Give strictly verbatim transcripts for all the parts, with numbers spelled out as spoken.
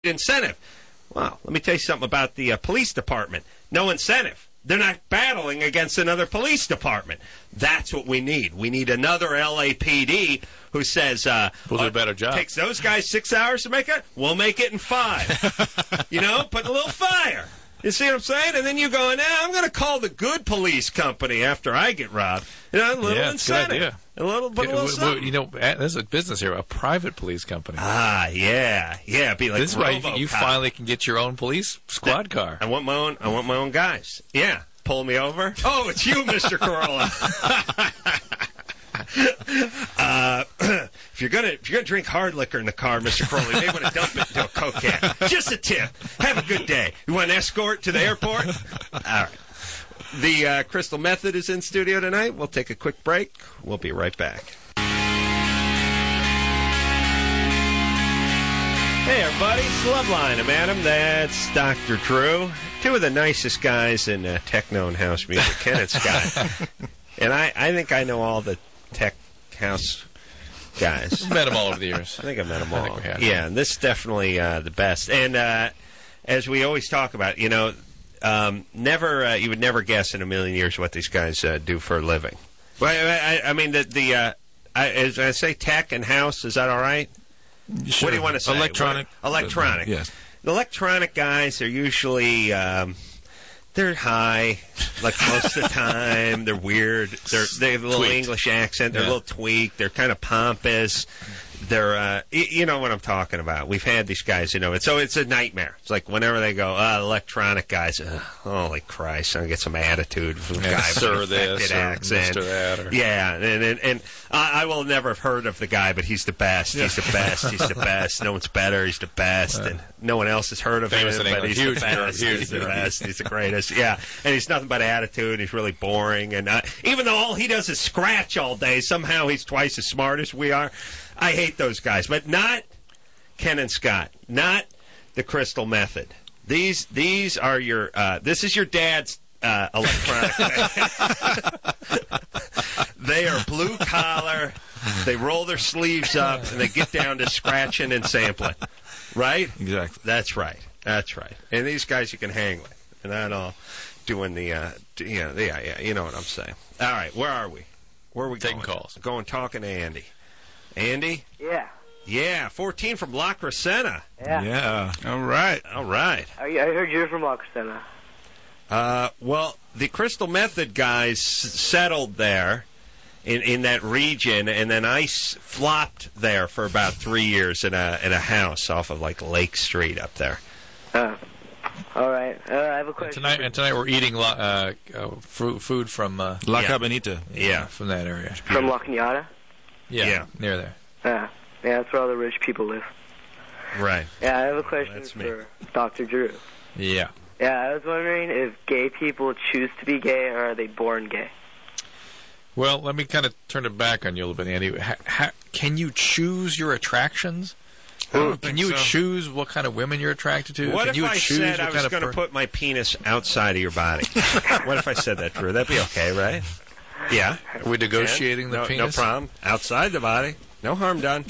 incentive. Well, let me tell you something about the uh, police department. No incentive. They're not battling against another police department. That's what we need. We need another L A P D who says, uh, we'll do a better job. Takes those guys six hours to make it. We'll make it in five. You know, put a little fire. You see what I'm saying? And then you go, now I'm going to call the good police company after I get robbed. You know, a little yeah, incentive. Good idea. A little, put a little something. You know, there's a business here, a private police company. Ah, yeah, yeah. Be like this is why you, you finally can get your own police squad car. I want my own. I want my own guys. Yeah, pull me over. Oh, it's you, Mister Corolla. uh, if you're gonna if you're gonna drink hard liquor in the car, Mister Corolla, you may want to dump it into a Coke can. Just a tip. Have a good day. You want an escort to the airport? All right. The uh, Crystal Method is in studio tonight. We'll take a quick break. We'll be right back. Hey, everybody. It's Loveline. I'm Adam. That's Doctor Drew. Two of the nicest guys in uh, techno and house music. Ken and Scott. And I, I think I know all the tech house guys. I've met them all over the years. I think I've met them all. I think we have. Yeah, and this is definitely uh, the best. And uh, as we always talk about, you know, Um, never, uh, you would never guess in a million years what these guys uh, do for a living. Well, I, I, I mean, the, the uh, I, as I say, tech and house, is that all right? Sure. What do you want to say? Electronic. What, electronic. Yes. The electronic guys are usually, um, they're high, like most of the time. They're weird. They're, they have a little Tweaked. English accent. They're Yeah. a little tweaked. They're kind of pompous. They're, uh, y- you know what I'm talking about. We've had these guys, you know. And so it's a nightmare. It's like whenever they go, uh, electronic guys, uh, holy Christ, I get some attitude from the Yeah, guy sir with an affected this or accent. Mister that. Or... Yeah, and and, and I, I will never have heard of the guy, but he's the best. He's the best. He's the best. No one's better. He's the best, Right. and no one else has heard of Famous him, in but England. he's Huge the best. huge He's the huge. best. He's the greatest. Yeah, and he's nothing but attitude. He's really boring, and uh, even though all he does is scratch all day, somehow he's twice as smart as we are. I hate those guys, but not Ken and Scott, not the Crystal Method. These these are your. Uh, this is your dad's uh, electronic. They are blue collar. They roll their sleeves up and they get down to scratching and sampling. Right? Exactly. That's right. That's right. And these guys you can hang with, and not all doing the. Uh, you know, yeah, yeah. You know what I'm saying. All right, where are we? Where are we Taking going? calls. Going talking to Andy. Andy? Yeah. Yeah, fourteen from La Crescenta. Yeah. Yeah. All right. All right. I, I heard you're from La Crescenta. Uh, well, the Crystal Method guys s- settled there in, in that region, and then I s- flopped there for about three years in a in a house off of like Lake Street up there. Uh, all right. Uh, I have a question. Tonight, and tonight we're eating lo- uh, uh, food, food from uh, La Yeah. Cabanita. Yeah. from that area. From La Cañada? Yeah, Yeah. near there. Yeah. Yeah, that's where all the rich people live. Right. Yeah, I have a question That's me. for Doctor Drew. Yeah. Yeah, I was wondering if gay people choose to be gay or are they born gay? Well, let me kind of turn it back on you a little bit, Andy. Ha- ha- can you choose your attractions? I don't Can think you so. choose what kind of women you're attracted to? What can if you I choose said what I was kind of going to per- put my penis outside of your body? What if I said that, Drew? That'd be okay, right? Yeah. Are we negotiating the no, penis? No problem. Outside the body. No harm done.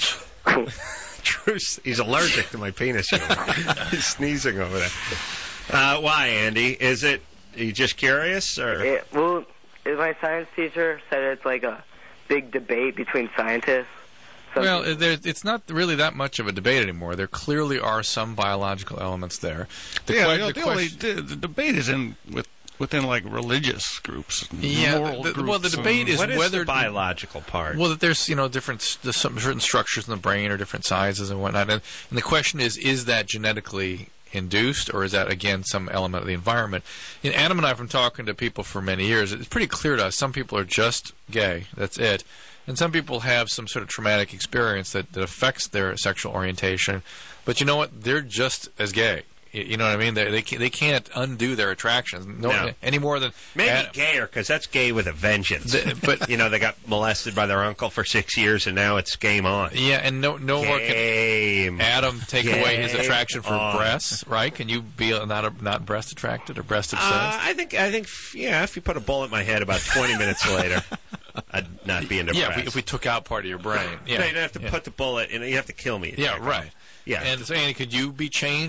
Drew's, he's allergic to my penis. You know. He's sneezing over there. Uh, why, Andy? Is it, are you just curious? Or? Yeah, well, my science teacher said it's like a big debate between scientists. Some Well, people- there, it's not really that much of a debate anymore. There clearly are some biological elements there. The yeah, que- the, the the only question- the, the debate is in with within like religious groups, and Yeah, moral the- groups. well, the debate and- is What is whether the biological part? Well, that there's you know different there's some certain structures in the brain or different sizes and whatnot, and, and the question is: is that genetically induced, or is that again some element of the environment? And Adam and I, from talking to people for many years, it's pretty clear to us some people are just gay. That's it. And some people have some sort of traumatic experience that, that affects their sexual orientation. But you know what? They're just as gay. You, you know what I mean? They they can't, they can't undo their attractions no, No. any more than Maybe Adam- gayer, because that's gay with a vengeance. The- but- you know, they got molested by their uncle for six years, and now it's game on. Yeah, and no no more can Game. Adam take away his Game attraction for on. breasts, right? Can you be not a, not breast attracted or breast obsessed? Uh, I think, I think, yeah. If you put a bullet in my head, about twenty minutes later, I'd not be into yeah, if breasts. we, if we took out part of your brain. Yeah, No, you don't have to yeah. put the bullet in. You have to kill me. Yeah, right. Yeah. And so, Andy, could you be changed